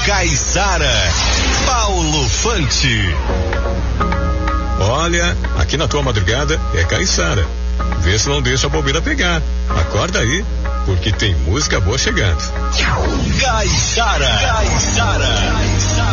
Caiçara, Paulo Fante. Olha, aqui na tua madrugada é Caiçara. Vê se não deixa a bobeira pegar. Acorda aí, porque tem música boa chegando. Caiçara.